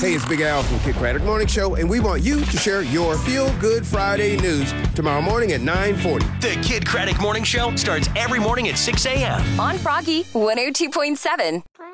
Hey, it's Big Al from Kid Craddock Morning Show, and we want you to share your Feel Good Friday news tomorrow morning at 9:40. The Kid Craddock Morning Show starts every morning at 6 a.m. on Froggy 102.7.